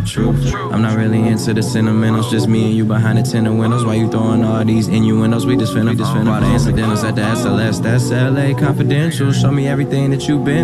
truth. I'm not really into the sentimentals, just me and you behind the tinted windows. Why you throwing all these innuendos? We just finna all the incidentals at the SLS. That's LA Confidential. Show me everything that you've been